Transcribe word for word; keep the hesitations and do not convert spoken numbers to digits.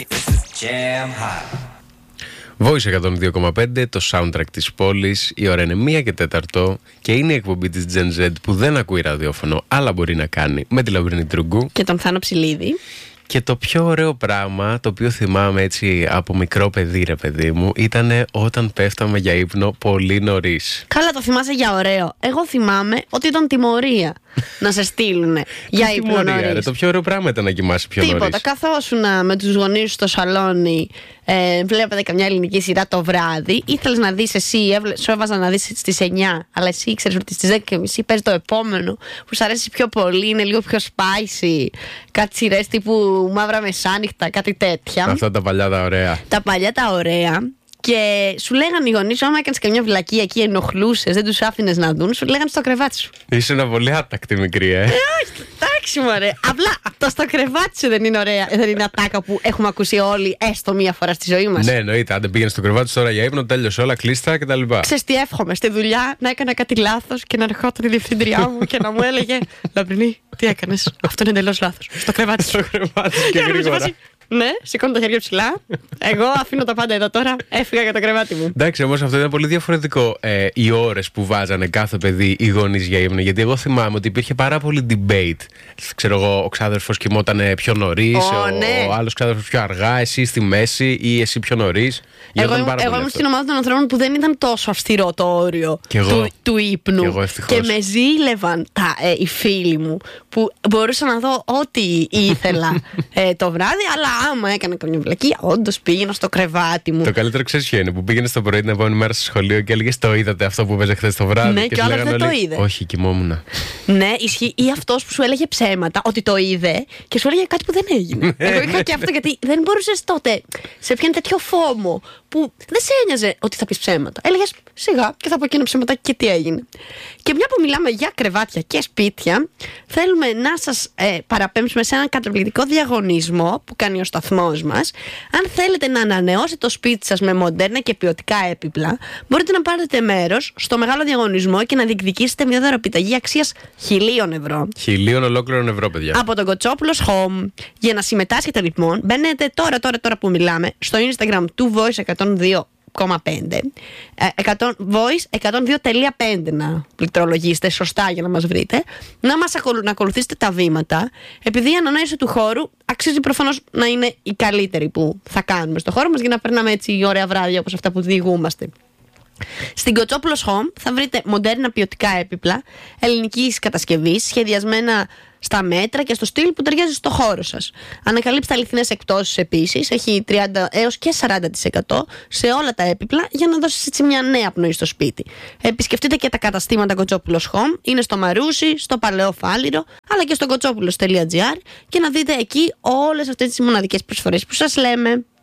Voice εκατόν δύο κόμμα πέντε, το soundtrack της πόλης. Η ώρα είναι μία και τέταρτο και είναι η εκπομπή της Gen Z που δεν ακούει ραδιόφωνο, αλλά μπορεί να κάνει, με τη Λαμπρινή Τρουγκού και τον Θάνο Ψηλίδη. Και το πιο ωραίο πράγμα, το οποίο θυμάμαι έτσι από μικρό παιδί, ρε παιδί μου, ήταν όταν πέφταμε για ύπνο πολύ νωρίς. Καλά, το θυμάσαι για ωραίο. Εγώ θυμάμαι ότι ήταν τιμωρία να σε στείλουν για ύπνο νωρίς. Το πιο ωραίο πράγμα ήταν να κοιμάσαι πιο νωρίς. Τίποτα. Καθόσουνα με τους γονείς στο σαλόνι, ε, βλέπατε καμιά ελληνική σειρά το βράδυ, ήθελες να δεις εσύ, έβλε, σου έβαζα να δεις στις εννιά, αλλά εσύ ήξερες ότι στις δέκα και μισή παίζει το επόμενο που σου αρέσει πιο πολύ, είναι λίγο πιο spicy. Κάτι σειρές τύπου Μαύρα Μεσάνυχτα, κάτι τέτοια. Αυτά τα παλιά τα ωραία. Τα παλιά τα ωραία. Και σου λέγανε οι γονείς, άμα έκανες καμιά βλακία εκεί, ενοχλούσες, δεν τους άφηνες να δουν, σου λέγανε στο κρεβάτι σου. Είσαι ένα πολύ άτακτη μικρή, ε. Ε, όχι, εντάξει, μωρέ. Απλά το στο κρεβάτι σου δεν είναι ωραία. Δεν είναι ατάκα που έχουμε ακούσει όλοι έστω μία φορά στη ζωή μας. Ναι, εννοείται. Αν δεν πήγαινε στο κρεβάτι σου τώρα για ύπνο, τέλειωσε όλα, κλείστα κτλ. Ξέρεις τι εύχομαι, στη δουλειά να έκανα κάτι λάθος και να ερχόταν η διευθύντριά μου και να μου έλεγε Λαμπρινή, τι έκανες? Αυτό είναι εντελώς λάθος. Στο κρεβάτι σου. Στο κρεβάτι σου και γρήγορα. Ναι, σηκώνω τα χέρια ψηλά. Εγώ αφήνω τα πάντα εδώ τώρα. Έφυγα για το κρεβάτι μου. Εντάξει, όμως αυτό ήταν πολύ διαφορετικό. Ε, οι ώρες που βάζανε κάθε παιδί οι γονείς για ύπνο. Γιατί εγώ θυμάμαι ότι υπήρχε πάρα πολύ debate. Ξέρω εγώ, ο ξάδερφος κοιμόταν πιο νωρίς, oh, ο, ναι. ο άλλος ξάδερφος πιο αργά, εσύ στη μέση ή εσύ πιο νωρίς. Εγώ, εγώ ήμουν στην ομάδα των ανθρώπων που δεν ήταν τόσο αυστηρό το όριο του, του ύπνου. Και, εγώ, και με ζήλευαν τα, ε, οι φίλοι μου που μπορούσα να δω ό,τι ήθελα ε, το βράδυ, αλλά άμα έκανα καμιά βλακία, όντως πήγαινα στο κρεβάτι μου. Το καλύτερο ξέρεις ποιο είναι? Που πήγαινε το πρωί την επόμενη μέρα στο σχολείο και έλεγες το είδατε αυτό που παίζε χθες το βράδυ? Ναι, και, και άλλος δεν το είδε. Όχι, κοιμόμουν. Ναι, ισχύει. Ή αυτός που σου έλεγε ψέματα, ότι το είδε και σου έλεγε κάτι που δεν έγινε. Εγώ είχα και αυτό γιατί δεν μπορούσες τότε. Σε πιάνει τέτοιο φόμο που δεν σε ένοιαζε ότι θα πεις ψέματα. Έλεγες σιγά και θα πω εκείνο ψέματα και τι έγινε. Και μια που μιλάμε για κρεβάτια και σπίτια, θέλουμε να σας ε, παραπέμψουμε σε έναν καταπληκτικό διαγωνισμό που κάνει ο σταθμός μας. Αν θέλετε να ανανεώσετε το σπίτι σας με μοντέρνα και ποιοτικά έπιπλα, μπορείτε να πάρετε μέρος στο μεγάλο διαγωνισμό και να διεκδικήσετε μια δωροπιταγή αξίας χιλίων ευρώ. Χιλίων ολόκληρων ευρώ, παιδιά. Από τον Κοτσόπουλος Home. Για να συμμετάσχετε λοιπόν, μπαίνετε τώρα, τώρα, τώρα που μιλάμε, στο Instagram του Voice εκατόν δύο κόμμα πέντε, Voice εκατόν δύο κόμμα πέντε να πληκτρολογήσετε σωστά για να μας βρείτε, να μας ακολου, να ακολουθήσετε τα βήματα, επειδή η ανανέωση του χώρου αξίζει προφανώς να είναι η καλύτερη που θα κάνουμε στο χώρο μας για να περνάμε έτσι ωραία βράδια όπως αυτά που διηγούμαστε. Στην Κοτσόπουλος Home θα βρείτε μοντέρνα ποιοτικά έπιπλα ελληνικής κατασκευής, σχεδιασμένα στα μέτρα και στο στυλ που ταιριάζει στο χώρο σας. Ανακαλύψτε αληθινές εκπτώσεις επίσης, έχει τριάντα έως και σαράντα τοις εκατό σε όλα τα έπιπλα για να δώσει έτσι μια νέα πνοή στο σπίτι. Επισκεφτείτε και τα καταστήματα Κοτσόπουλος Home, είναι στο Μαρούσι, στο Παλαιό Φάληρο, αλλά και στο κοτσόπουλος τελεία τζι άρ και να δείτε εκεί όλες αυτές τις μοναδικές προσφορές που σας λέμε.